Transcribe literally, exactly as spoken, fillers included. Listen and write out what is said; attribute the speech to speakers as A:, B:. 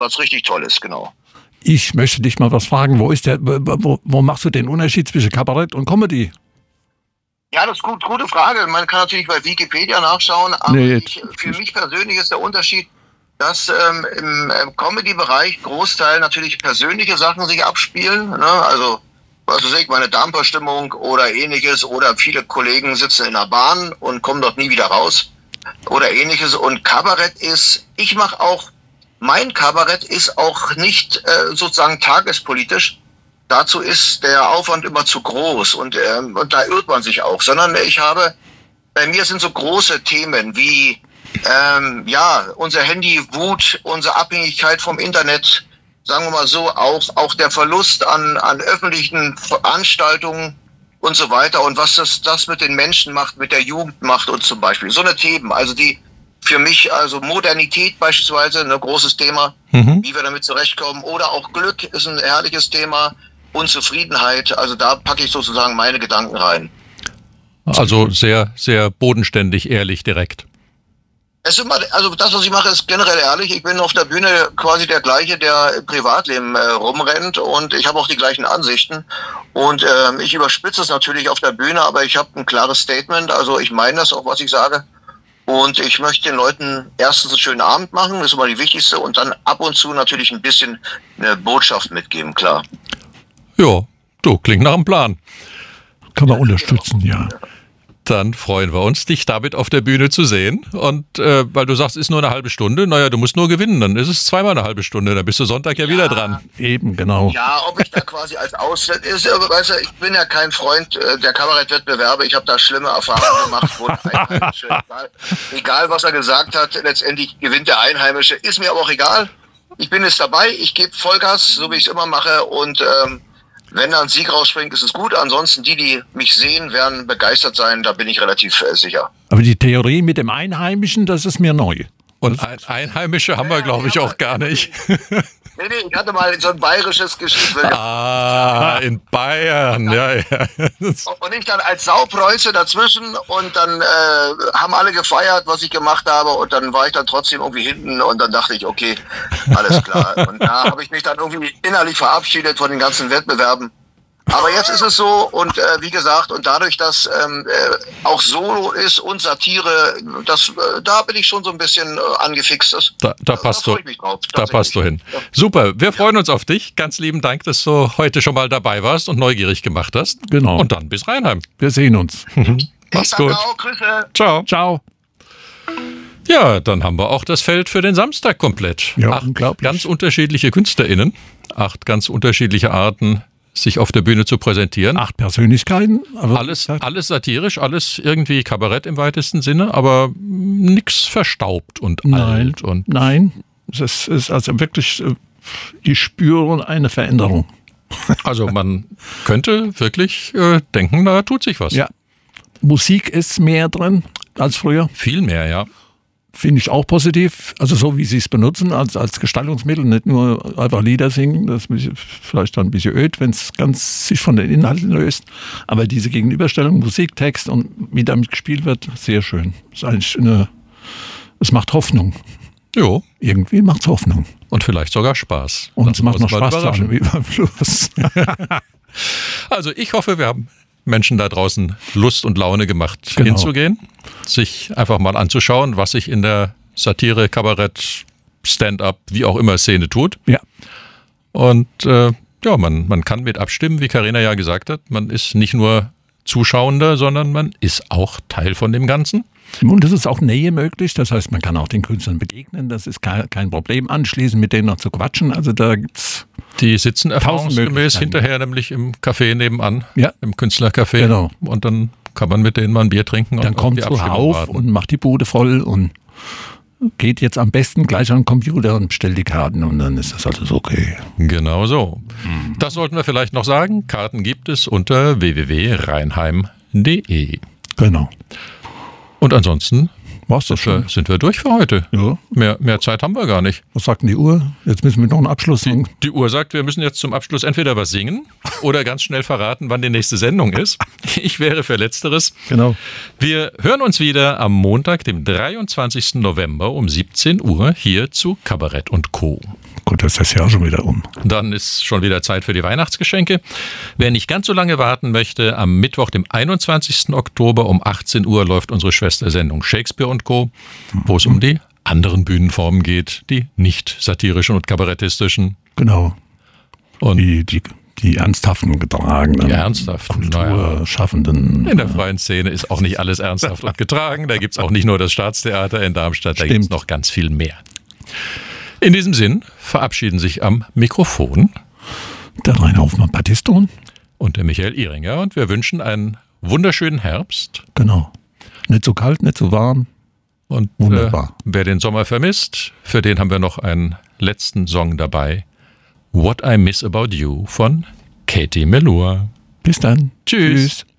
A: was richtig toll ist, genau.
B: Ich möchte dich mal was fragen. Wo ist der, wo, wo machst du den Unterschied zwischen Kabarett und Comedy?
A: Ja, das ist gut, gute Frage. Man kann natürlich bei Wikipedia nachschauen, aber
B: Nee,
A: ich, für mich persönlich ist der Unterschied, dass ähm, im, im Comedy-Bereich Großteil natürlich persönliche Sachen sich abspielen, ne? Also, was weiß ich, meine Darmverstimmung oder ähnliches, oder viele Kollegen sitzen in der Bahn und kommen dort nie wieder raus oder ähnliches. Und Kabarett ist, ich mache auch, mein Kabarett ist auch nicht äh, sozusagen tagespolitisch. Dazu ist der Aufwand immer zu groß und, ähm, und da irrt man sich auch, sondern ich habe, bei mir sind so große Themen wie Ähm, ja, unser Handy-Wut, unsere Abhängigkeit vom Internet, sagen wir mal so, auch, auch der Verlust an, an öffentlichen Veranstaltungen und so weiter und was das, das mit den Menschen macht, mit der Jugend macht und zum Beispiel. So eine Themen, also die für mich, also Modernität beispielsweise, ein großes Thema, mhm. wie wir damit zurechtkommen, oder auch Glück ist ein herrliches Thema, Unzufriedenheit, also da packe ich sozusagen meine Gedanken rein.
C: Also sehr, sehr bodenständig, ehrlich, direkt.
A: Es ist immer, also das, was ich mache, ist generell ehrlich. Ich bin auf der Bühne quasi der gleiche, der im Privatleben äh, rumrennt, und ich habe auch die gleichen Ansichten. Und ähm, ich überspitze es natürlich auf der Bühne, aber ich habe ein klares Statement. Also ich meine das auch, was ich sage. Und ich möchte den Leuten erstens einen schönen Abend machen, das ist immer die wichtigste, und dann ab und zu natürlich ein bisschen eine Botschaft mitgeben, klar.
C: Ja, du, klingt nach einem Plan.
B: Kann man unterstützen, ja.
C: Dann freuen wir uns, dich damit auf der Bühne zu sehen. Und äh, weil du sagst, es ist nur eine halbe Stunde, naja, du musst nur gewinnen, dann ist es zweimal eine halbe Stunde, dann bist du Sonntag ja, ja wieder dran.
B: Eben, genau.
A: Ja, ob ich da quasi als Ausland ist, weißt du, ich bin ja kein Freund äh, der Kabarettwettbewerbe, ich habe da schlimme Erfahrungen gemacht, wo der Einheimische, egal, egal was er gesagt hat, letztendlich gewinnt der Einheimische, ist mir aber auch egal. Ich bin jetzt dabei, ich gebe Vollgas, so wie ich es immer mache, und ähm, wenn da ein Sieg rausspringt, ist es gut. Ansonsten, die, die mich sehen, werden begeistert sein. Da bin ich relativ äh, sicher.
B: Aber die Theorie mit dem Einheimischen, das ist mir neu.
C: Und ein Einheimische haben wir, glaube ich, auch gar nicht.
A: Nee, nee, ich hatte mal so ein bayerisches Geschichte.
C: Ah, in Bayern, ja, ja.
A: Und ich dann als Saupreuße dazwischen, und dann äh, haben alle gefeiert, was ich gemacht habe, und dann war ich dann trotzdem irgendwie hinten, und dann dachte ich, okay, alles klar. Und da habe ich mich dann irgendwie innerlich verabschiedet von den ganzen Wettbewerben. Aber jetzt ist es so, und äh, wie gesagt, und dadurch, dass ähm, äh, auch Solo ist und Satire, das, äh, da bin ich schon so ein bisschen äh, angefixt. Das,
C: da, da passt
A: da
C: du, da passt du hin. Ja. Super, wir freuen uns auf dich. Ganz lieben Dank, dass du heute schon mal dabei warst und neugierig gemacht hast.
B: Genau.
C: Und dann bis Rheinheim.
B: Wir sehen uns.
C: Mach's gut.
A: Auch, Grüße.
C: Ciao.
B: Ciao.
C: Ja, dann haben wir auch das Feld für den Samstag komplett.
B: Ja,
C: acht
B: unglaublich.
C: Ganz unterschiedliche KünstlerInnen, acht ganz unterschiedliche Arten, sich auf der Bühne zu präsentieren.
B: Acht Persönlichkeiten. Aber
C: alles, alles satirisch, alles irgendwie Kabarett im weitesten Sinne, aber nichts verstaubt und
B: nein,
C: alt. Und
B: nein, es ist also wirklich, die spüren eine Veränderung.
C: Also man könnte wirklich äh, denken, da tut sich was.
B: Ja, Musik ist mehr drin als früher.
C: Viel mehr, ja.
B: Finde ich auch positiv, also so wie sie es benutzen als, als Gestaltungsmittel, nicht nur einfach Lieder singen, das ist vielleicht dann ein bisschen öd, wenn es ganz sich von den Inhalten löst, aber diese Gegenüberstellung, Musik, Text und wie damit gespielt wird, sehr schön. Das ist eigentlich eine, es macht Hoffnung.
C: Jo.
B: Irgendwie macht es Hoffnung.
C: Und vielleicht sogar Spaß.
B: Und es macht noch Spaß dran, wie beim Fluss.
C: Also ich hoffe, wir haben Menschen da draußen Lust und Laune gemacht, genau, hinzugehen, sich einfach mal anzuschauen, was sich in der Satire, Kabarett, Stand-up, wie auch immer Szene tut.
B: Ja.
C: Und äh, ja, man, man kann mit abstimmen, wie Carina ja gesagt hat. Man ist nicht nur Zuschauender, sondern man ist auch Teil von dem Ganzen.
B: Und es ist auch Nähe möglich, das heißt, man kann auch den Künstlern begegnen, das ist kein, kein Problem, anschließend mit denen noch zu quatschen, also da gibt's
C: die sitzen erfahrungsgemäß hinterher nämlich im Café nebenan,
B: ja,
C: im Künstlercafé,
B: genau,
C: und dann kann man mit denen mal ein Bier trinken.
B: Dann
C: und
B: kommt
C: die
B: so
C: Abstimmung
B: auf
C: warten.
B: Und macht die Bude voll und geht jetzt am besten gleich an den Computer und bestellt die Karten und dann ist das alles okay.
C: Genau so. Mhm. Das sollten wir vielleicht noch sagen, Karten gibt es unter w w w punkt rheinheim punkt d e.
B: Genau.
C: Und ansonsten
B: war's das schon?
C: Sind wir durch für heute.
B: Ja.
C: Mehr, mehr Zeit haben wir gar nicht.
B: Was sagt denn die Uhr? Jetzt müssen wir noch einen Abschluss singen.
C: Die, die Uhr sagt, wir müssen jetzt zum Abschluss entweder was singen oder ganz schnell verraten, wann die nächste Sendung ist. Ich wäre für Letzteres.
B: Genau.
C: Wir hören uns wieder am Montag, dem dreiundzwanzigsten November um siebzehn Uhr hier zu Kabarett und Co.
B: Gut, das ist das Jahr schon wieder um.
C: Dann ist schon wieder Zeit für die Weihnachtsgeschenke. Wer nicht ganz so lange warten möchte, am Mittwoch, dem einundzwanzigsten Oktober um achtzehn Uhr läuft unsere Schwestersendung Shakespeare und Co., wo es um die anderen Bühnenformen geht, die nicht satirischen und kabarettistischen.
B: Genau.
C: Und
B: die, die, die ernsthaften getragenen.
C: Die ernsthaften,
B: Kulturschaffenden.
C: Naja. In der freien Szene ist auch nicht alles ernsthaft und getragen. Da gibt es auch nicht nur das Staatstheater in Darmstadt, da gibt es noch ganz viel mehr. In diesem Sinn verabschieden sich am Mikrofon
B: der Rainer Hoffmann-Battiston
C: und der Michael Ihringer und wir wünschen einen wunderschönen Herbst.
B: Genau. Nicht so kalt, nicht so warm.
C: Und äh, wer den Sommer vermisst, für den haben wir noch einen letzten Song dabei. What I Miss About You von Katie Melua.
B: Bis dann.
C: Tschüss. Tschüss.